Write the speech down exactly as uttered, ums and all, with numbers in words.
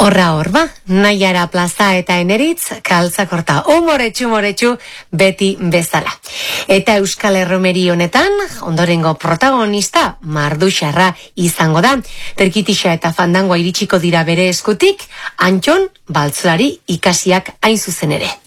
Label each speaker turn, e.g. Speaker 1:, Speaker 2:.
Speaker 1: Horra horba, Naiara plaza eta Eneritz, kaltzakorta, umoretxu, umoretxu, beti bezala. Eta Euskal Erromeri honetan, ondorengo protagonista, Marduxarra izango da. Terkitixa eta fandangoa iritsiko dira bere eskutik, Antxon Baltzolari ikasiak hain zuzen ere.